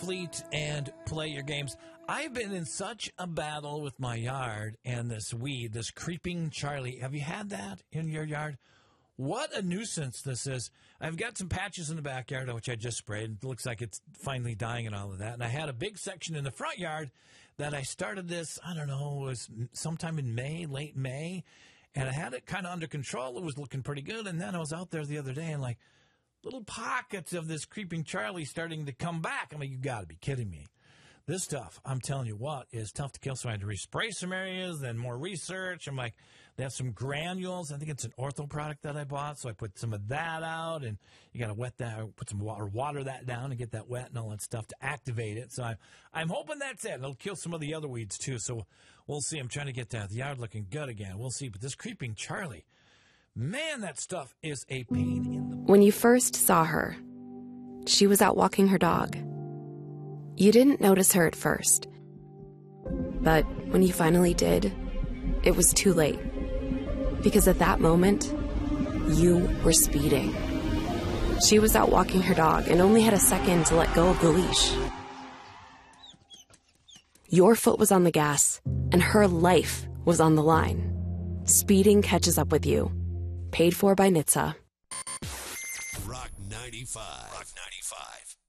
Fleet and play your games. I've been in such a battle with my yard and this weed, this creeping Charlie. Have you had that in your yard? What a nuisance this is. I've got some patches in the backyard, which I just sprayed. It looks like it's finally dying and all of that. And I had a big section in the front yard that I started this, I don't know, it was sometime in May, late May. And I had it kind of under control. It was looking pretty good. And then I was out there the other day and like little pockets of this creeping Charlie starting to come back. I mean, you got to be kidding me. This stuff, I'm telling you what, is tough to kill. So I had to respray some areas, then more research. I'm like, they have some granules. I think it's an ortho product that I bought. So I put some of that out, and you got to wet that, put some water that down and get that wet and all that stuff to activate it. So I'm hoping that's it. It'll kill some of the other weeds too. So we'll see. I'm trying to get the yard looking good again. We'll see. But this creeping Charlie, man, that stuff is a pain in the... When you first saw her, she was out walking her dog. You didn't notice her at first. But when you finally did, it was too late. Because at that moment, you were speeding. She was out walking her dog and only had a second to let go of the leash. Your foot was on the gas, and her life was on the line. Speeding catches up with you. Paid for by NHTSA. Rock 95. Rock 95.